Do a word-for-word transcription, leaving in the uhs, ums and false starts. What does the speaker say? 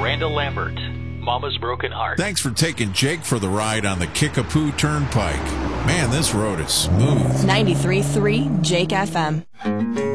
Randall Lambert, Mama's Broken Heart. Thanks for taking Jake for the ride on the Kickapoo Turnpike. Man, this road is smooth. ninety-three point three Jake F M.